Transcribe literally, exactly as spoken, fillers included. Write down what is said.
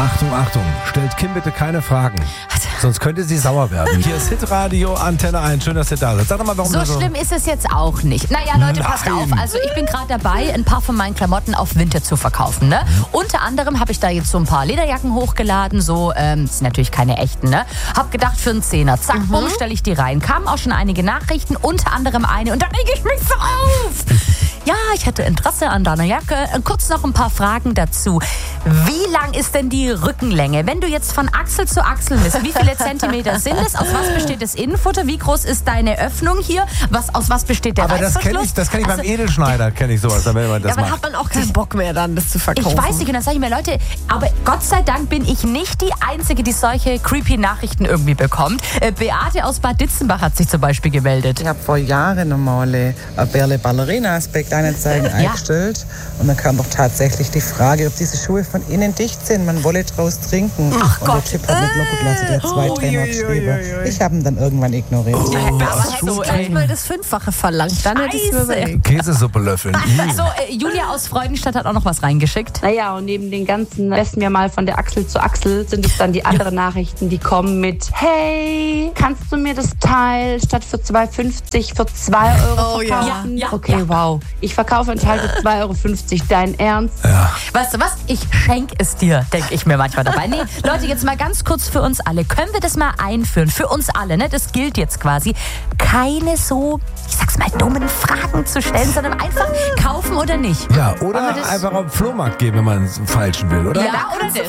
Achtung, Achtung, stellt Kim bitte keine Fragen, sonst könnte sie sauer werden. Hier ist Hitradio Antenne eins, schön, dass ihr da seid. Sag doch mal, warum So du so... schlimm ist es jetzt auch nicht. Naja, Leute, Nein. passt auf. Also ich bin gerade dabei, ein paar von meinen Klamotten auf Winter zu verkaufen. Ne? Mhm. Unter anderem habe ich da jetzt so ein paar Lederjacken hochgeladen. So, ähm, das sind natürlich keine echten. Ne? Hab gedacht, für einen Zehner, zack, mhm. bumm, stelle ich die rein. Kamen auch schon einige Nachrichten, unter anderem eine. Und dann reg ich mich so auf. Ja, ich hätte Interesse an deiner Jacke. Kurz noch ein paar Fragen dazu. Wie lang ist denn die Rückenlänge? Wenn du jetzt von Achsel zu Achsel misst, wie viele Zentimeter sind es? Aus was besteht das Innenfutter? Wie groß ist deine Öffnung hier? Was, aus was besteht der Aber das Reißverschluss? kenne ich, das kenn ich also, beim Edelschneider, kenne ich sowas, wenn man das ja, aber macht. hat man auch keinen Bock mehr dann, das zu verkaufen. Ich weiß nicht, und dann sage ich mir, Leute, aber Gott sei Dank bin ich nicht die Einzige, die solche creepy Nachrichten irgendwie bekommt. Äh, Beate aus Bad Ditzenbach hat sich zum Beispiel gemeldet. Ich habe vor Jahren normale Berle Ballerina-Aspekt Einzeigen ja. eingestellt und dann kam doch tatsächlich die Frage, ob diese Schuhe von innen dicht sind. Man wolle draus trinken. Ach und Gott. der Typ hat mit Locoglasse, der hat zwei Oh, Trainer ui, ui, geschrieben. ui, ui. Ich habe ihn dann irgendwann ignoriert. Oh, Aber so, hättest du ey. gleich mal das Fünffache verlangt, dann hättest du mir Scheiße. überlegt. Käsesuppe löffeln. So, äh, Julia aus Freudenstadt hat auch noch was reingeschickt. Naja, und neben den ganzen, messen wir mal von der Achsel zu Achsel, sind es dann die anderen Nachrichten, die kommen mit: Hey, kannst du mir das Teil statt für zwei Euro fünfzig für zwei Euro Oh, ja. verkaufen? Ja, ja, okay, ja. wow. Ich verkaufe ein Teil für zwei Euro fünfzig. Dein Ernst? Ja. Weißt du was? Ich schenk es dir, denke ich mir manchmal dabei. Nee, Leute, jetzt mal ganz kurz für uns alle. Können wir das mal einführen? Für uns alle, ne? Das gilt jetzt quasi. Keine so, ich sag's mal, dummen Fragen zu stellen, sondern einfach kaufen oder nicht. Ja, oder Wollen wir das- einfach auf den Flohmarkt gehen, wenn man einen falschen will, oder? Ja, oder das.